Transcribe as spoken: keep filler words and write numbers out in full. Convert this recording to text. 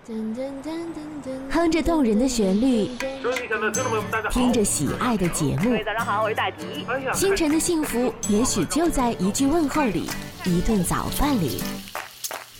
哼着动人的旋律，听着喜爱的节目。 各位早上好，我是大吉。 清晨的幸福，也许就在一句问候里，一顿早饭里。